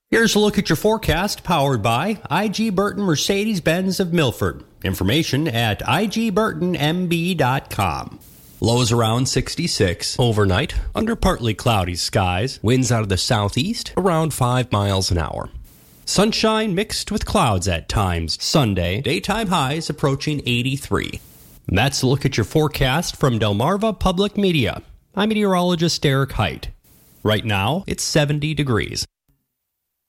Here's a look at your forecast powered by IG Burton Mercedes-Benz of Milford. Information at igburtonmb.com. Lows around 66. Overnight, under partly cloudy skies. Winds out of the southeast, around 5 miles an hour. Sunshine mixed with clouds at times. Sunday, daytime highs approaching 83. And that's a look at your forecast from Delmarva Public Media. I'm meteorologist Derek Height. Right now, it's 70 degrees.